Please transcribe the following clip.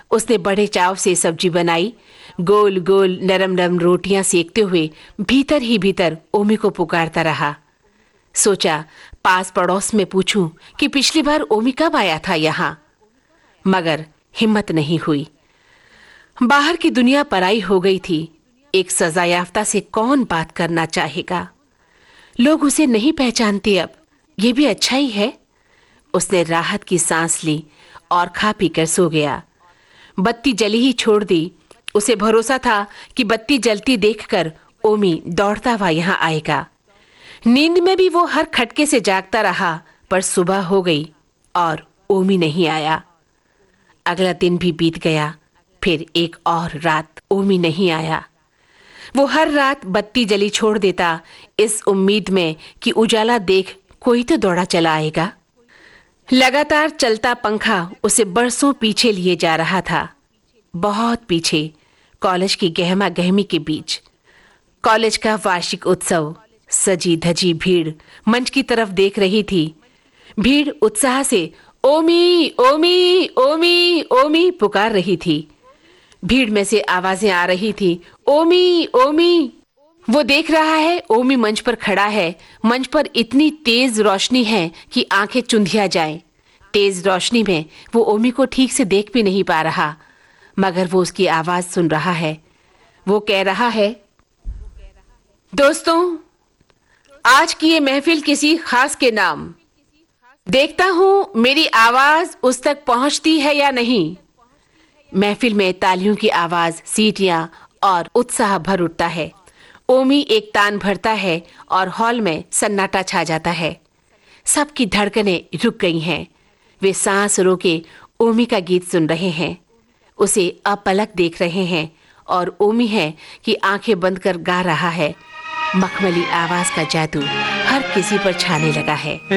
उसने बड़े चाव से सब्जी बनाई। गोल गोल नरम नरम रोटियां सेकते हुए भीतर ही भीतर ओमी को पुकारता रहा। सोचा पास पड़ोस में पूछूं कि पिछली बार ओमी कब आया था यहाँ, मगर हिम्मत नहीं हुई। बाहर की दुनिया पराई हो गई थी। एक सजायाफ्ता से कौन बात करना चाहेगा? लोग उसे नहीं पहचानते अब, ये भी अच्छा ही है। उसने राहत की सांस ली और खा पी कर सो गया। बत्ती जली ही छोड़ दी। उसे भरोसा था कि बत्ती जलती देखकर ओमी दौड़ता हुआ यहाँ आएगा। नींद में भी वो हर खटके से जागता रहा, पर सुबह हो गई और ओमी नहीं आया। अगला दिन भी बीत गया, फिर एक और रात ओमी नहीं आया। वो हर रात बत्ती जली छोड़ देता, इस उम्मीद में कि उजाला देख कोई तो दौड़ा चला आएगा। लगातार चलता पंखा उसे बरसों पीछे लिए जा रहा था, बहुत पीछे, कॉलेज की गहमा गहमी के बीच। कॉलेज का वार्षिक उत्सव, सजी धजी भीड़ मंच की तरफ देख रही थी। भीड़ उत्साह से ओमी ओमी ओमी ओमी पुकार रही थी। भीड़ में से आवाजें आ रही थी, ओमी ओमी। वो देख रहा है ओमी मंच पर खड़ा है। मंच पर इतनी तेज रोशनी है कि आंखें चुंधिया जाएं। तेज रोशनी में वो ओमी को ठीक से देख भी नहीं पा रहा, मगर वो उसकी आवाज सुन रहा है। वो कह रहा है, दोस्तों, आज की ये महफिल किसी खास के नाम। देखता हूं मेरी आवाज उस तक पहुंचती है या नहीं। महफिल में तालियों की आवाज, सीटियां और उत्साह भर उठता है। ओमी एक तान भरता है और हॉल में सन्नाटा छा जाता है। सबकी धड़कनें रुक गई हैं। वे सांस रोके ओमी का गीत सुन रहे हैं, उसे अपलक देख रहे हैं और ओमी है कि आंखें बंद कर गा रहा है। मखमली आवाज का जादू हर किसी पर छाने लगा है।